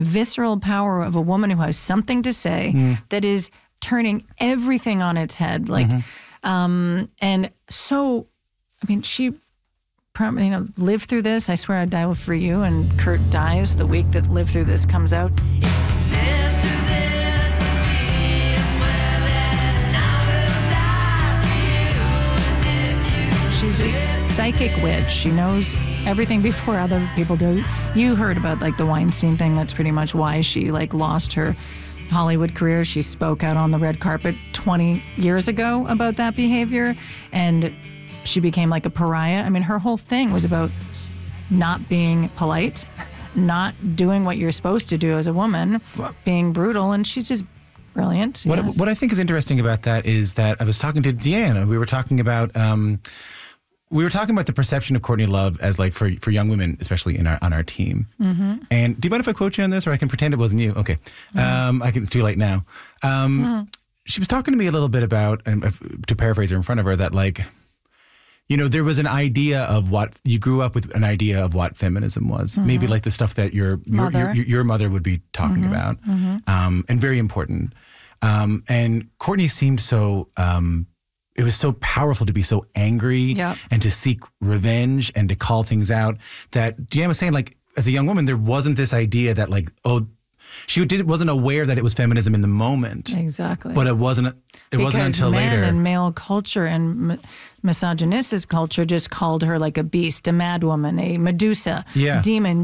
visceral power of a woman who has something to say that is turning everything on its head. Like, and so, I mean, she lived through this. I Swear I'd Die For You, and Kurt dies the week that Live Through This comes out. She's a psychic witch. She knows everything before other people do. You heard about like the Weinstein thing. That's pretty much why she like lost her Hollywood career. She spoke out on the red carpet 20 years ago about that behavior, and she became like a pariah. I mean, her whole thing was about not being polite, not doing what you're supposed to do as a woman, being brutal, and she's just brilliant. What I think is interesting about that is that I was talking to Deanna. We were talking about the perception of Courtney Love as like for young women, especially on our team. And do you mind if I quote you on this, or I can pretend it wasn't you? Okay, it's too late now. She was talking to me a little bit about, to paraphrase her in front of her, that like, you know, there was an idea of what you grew up with, an idea of what feminism was. Maybe like the stuff that your mother would be talking about, and very important. And Courtney seemed so. It was so powerful to be so angry and to seek revenge and to call things out, that Deanna was saying, like, as a young woman, there wasn't this idea that like, wasn't aware that it was feminism in the moment. Exactly. But it wasn't until later. Men and male culture and misogynistic culture just called her like a beast, a mad woman, a Medusa, demon,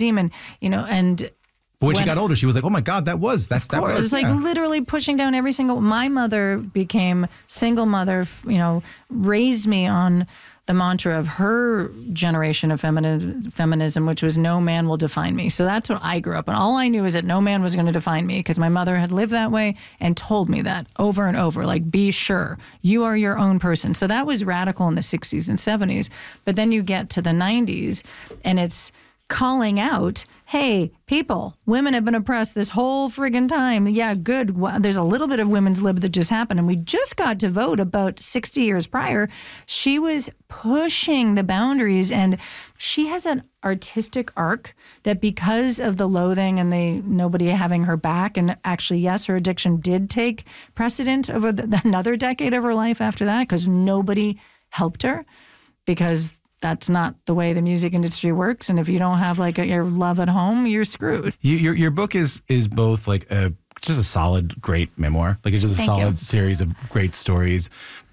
you know, and... But when she got older, she was like, "Oh my God, that was." It was like literally pushing down every single. My mother became single mother. You know, raised me on the mantra of her generation of feminism, which was "No man will define me." So that's what I grew up on. All I knew is that no man was going to define me, because my mother had lived that way and told me that over and over. Like, be sure you are your own person. So that was radical in the 60s and 70s. But then you get to the 90s, and it's calling out, hey, people, women have been oppressed this whole friggin' time. Yeah, good. Well, there's a little bit of women's lib that just happened, and we just got to vote about 60 years prior. She was pushing the boundaries, and she has an artistic arc that, because of the loathing and the nobody having her back, and actually, yes, her addiction did take precedent over another decade of her life after that, because nobody helped her, because that's not the way the music industry works. And if you don't have like your love at home, you're screwed. Your book is both like just a solid, great memoir. Like, it's just a solid series of great stories.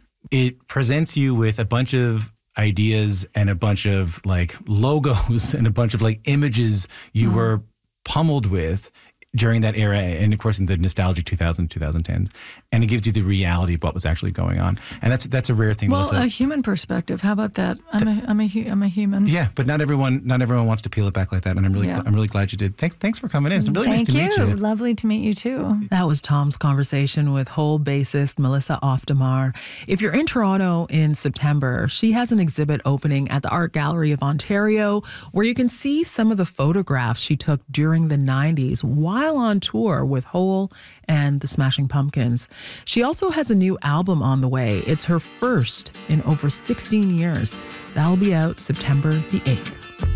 It presents you with a bunch of ideas and a bunch of like logos and a bunch of like images you were pummeled with during that era, and of course in the nostalgic 2010s, and it gives you the reality of what was actually going on, and that's a rare thing. Well, Melissa. A human perspective. How about that? I'm a human. Yeah, but not everyone wants to peel it back like that, and I'm really glad you did. Thanks for coming in. It's really nice to meet you. Lovely to meet you too. That was Tom's conversation with Hole bassist Melissa Oftamar. If you're in Toronto in September, she has an exhibit opening at the Art Gallery of Ontario, where you can see some of the photographs she took during the 90s while on tour with Hole and the Smashing Pumpkins. She also has a new album on the way. It's her first in over 16 years. That'll be out September the 8th.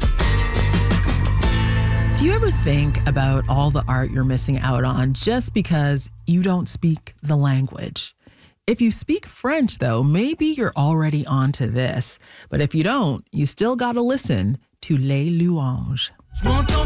Do you ever think about all the art you're missing out on just because you don't speak the language? If you speak French, though, maybe you're already onto this. But if you don't, you still gotta listen to Les Louanges.